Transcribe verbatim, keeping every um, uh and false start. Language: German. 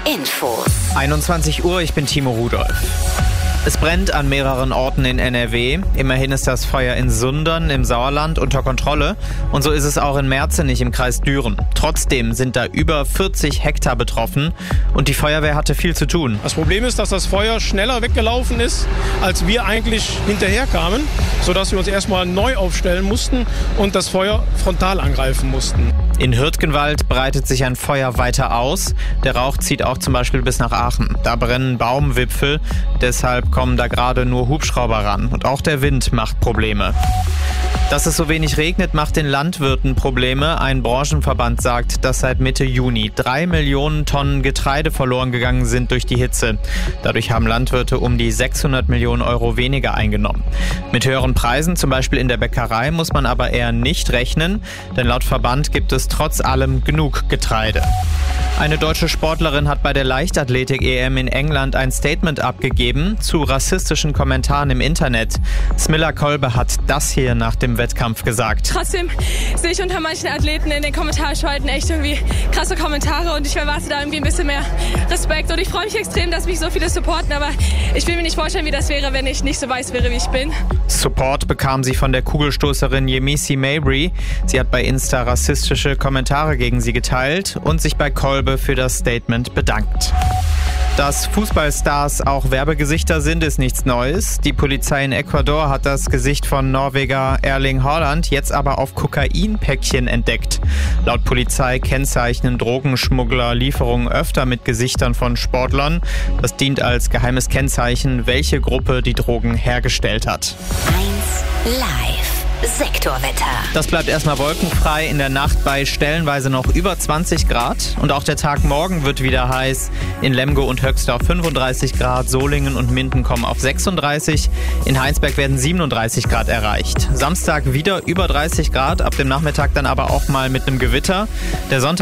Infos. einundzwanzig Uhr, ich bin Timo Rudolph. Es brennt an mehreren Orten in N R W. Immerhin ist das Feuer in Sundern im Sauerland unter Kontrolle. Und so ist es auch in Merzenich im Kreis Düren. Trotzdem sind da über vierzig Hektar betroffen und die Feuerwehr hatte viel zu tun. Das Problem ist, dass das Feuer schneller weggelaufen ist, als wir eigentlich hinterherkamen, sodass wir uns erstmal neu aufstellen mussten und das Feuer frontal angreifen mussten. In Hürtgenwald breitet sich ein Feuer weiter aus. Der Rauch zieht auch zum Beispiel bis nach Aachen. Da brennen Baumwipfel, deshalb kommen da gerade nur Hubschrauber ran. Und auch der Wind macht Probleme. Dass es so wenig regnet, macht den Landwirten Probleme. Ein Branchenverband sagt, dass seit Mitte Juni drei Millionen Tonnen Getreide verloren gegangen sind durch die Hitze. Dadurch haben Landwirte um die sechshundert Millionen Euro weniger eingenommen. Mit höheren Preisen, zum Beispiel in der Bäckerei, muss man aber eher nicht rechnen, denn laut Verband gibt es trotz allem genug Getreide. Eine deutsche Sportlerin hat bei der Leichtathletik-E M in England ein Statement abgegeben zu rassistischen Kommentaren im Internet. Smilla Kolbe hat das hier nach dem Wettkampf gesagt. Trotzdem sehe ich unter manchen Athleten in den Kommentarspalten echt irgendwie krasse Kommentare und ich erwarte da irgendwie ein bisschen mehr Respekt. Und ich freue mich extrem, dass mich so viele supporten, aber ich will mir nicht vorstellen, wie das wäre, wenn ich nicht so weiß wäre, wie ich bin. Support bekam sie von der Kugelstoßerin Yemisi Mabry. Sie hat bei Insta rassistische Kommentare gegen sie geteilt und sich bei Kolbe für das Statement bedankt. Dass Fußballstars auch Werbegesichter sind, ist nichts Neues. Die Polizei in Ecuador hat das Gesicht von Norweger Erling Haaland jetzt aber auf Kokainpäckchen entdeckt. Laut Polizei kennzeichnen Drogenschmuggler Lieferungen öfter mit Gesichtern von Sportlern. Das dient als geheimes Kennzeichen, welche Gruppe die Drogen hergestellt hat. eins Live. Sektorwetter. Das bleibt erstmal wolkenfrei, in der Nacht bei stellenweise noch über zwanzig Grad. Und auch der Tag morgen wird wieder heiß. In Lemgo und Höxter fünfunddreißig Grad, Solingen und Minden kommen auf sechsunddreißig. In Heinsberg werden siebenunddreißig Grad erreicht. Samstag wieder über dreißig Grad, ab dem Nachmittag dann aber auch mal mit einem Gewitter. Der Sonntag